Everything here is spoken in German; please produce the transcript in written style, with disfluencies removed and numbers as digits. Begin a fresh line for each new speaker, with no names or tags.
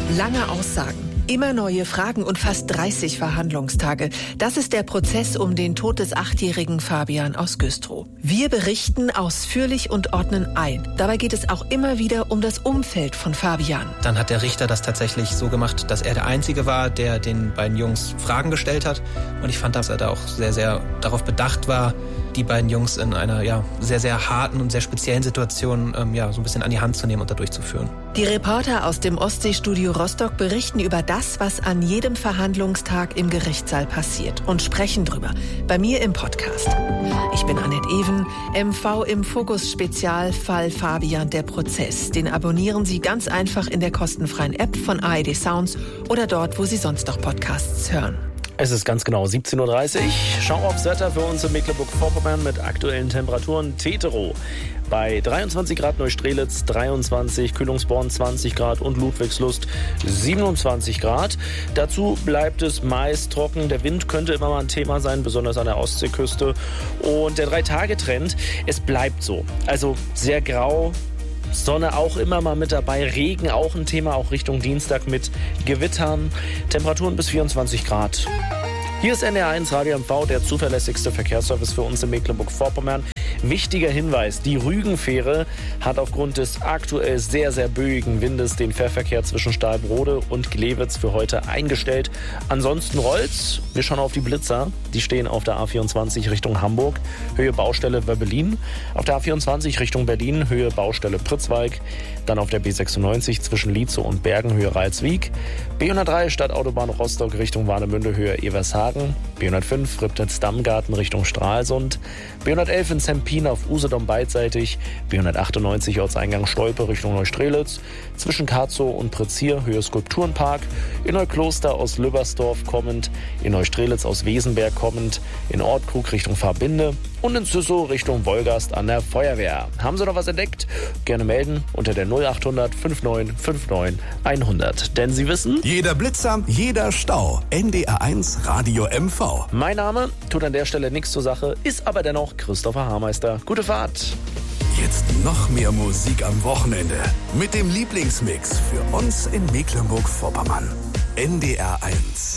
Lange Aussagen, immer neue Fragen und fast 30 Verhandlungstage. Das ist der Prozess um den Tod des 8-jährigen Fabian aus Güstrow. Wir berichten ausführlich und ordnen ein. Dabei geht es auch immer wieder um das Umfeld von Fabian.
Dann hat der Richter das tatsächlich so gemacht, dass er der Einzige war, der den beiden Jungs Fragen gestellt hat. Und ich fand, dass er da auch sehr, sehr darauf bedacht war, die beiden Jungs in einer sehr, sehr harten und sehr speziellen Situation so ein bisschen an die Hand zu nehmen und da durchzuführen.
Die Reporter aus dem Ostseestudio Rostock berichten über das, was an jedem Verhandlungstag im Gerichtssaal passiert und sprechen drüber. Bei mir im Podcast. Ich bin Annette Even, MV im Fokus Spezial Fall Fabian, der Prozess. Den abonnieren Sie ganz einfach in der kostenfreien App von ARD Sounds oder dort, wo Sie sonst noch Podcasts hören.
Es ist ganz genau 17.30 Uhr. Schau aufs Wetter für uns in Mecklenburg-Vorpommern mit aktuellen Temperaturen. Tetero bei 23 Grad Neustrelitz, 23, Kühlungsborn 20 Grad und Ludwigslust 27 Grad. Dazu bleibt es meist trocken. Der Wind könnte immer mal ein Thema sein, besonders an der Ostseeküste. Und der 3-Tage-Trend, es bleibt so. Also sehr grau. Sonne auch immer mal mit dabei, Regen auch ein Thema, auch Richtung Dienstag mit Gewittern, Temperaturen bis 24 Grad. Hier ist NDR1 Radio MV, der zuverlässigste Verkehrsservice für uns in Mecklenburg-Vorpommern. Wichtiger Hinweis, die Rügenfähre hat aufgrund des aktuell sehr, sehr böigen Windes den Fährverkehr zwischen Stahlbrode und Glewitz für heute eingestellt. Ansonsten rollt's. Wir schauen auf die Blitzer. Die stehen auf der A24 Richtung Hamburg, Höhe Baustelle Wöbbelin. Auf der A24 Richtung Berlin, Höhe Baustelle Pritzwalk. Dann auf der B96 zwischen Lietzow und Bergen, Höhe Ralswiek. B103 Stadtautobahn Rostock Richtung Warnemünde, Höhe Evershagen. B105 Ribnitz-Dammgarten Richtung Stralsund. B111 in Zempin auf Usedom beidseitig. B198 Ortseingang Stolpe Richtung Neustrelitz. Zwischen Karzow und Prizier, Höhe Skulpturenpark. In Neukloster aus Lübbersdorf kommend. In Neustrelitz aus Wesenberg kommend. In Ortkrug Richtung Fahrbinde. Und in Züssow Richtung Wolgast an der Feuerwehr. Haben Sie noch was entdeckt? Gerne melden unter der 0800 5959 100. Denn Sie wissen,
jeder Blitzer, jeder Stau. NDR1 Radio MV.
Mein Name tut an der Stelle nichts zur Sache, ist aber dennoch Christopher Haarmeister. Gute Fahrt.
Jetzt noch mehr Musik am Wochenende. Mit dem Lieblingsmix für uns in Mecklenburg-Vorpommern. NDR1.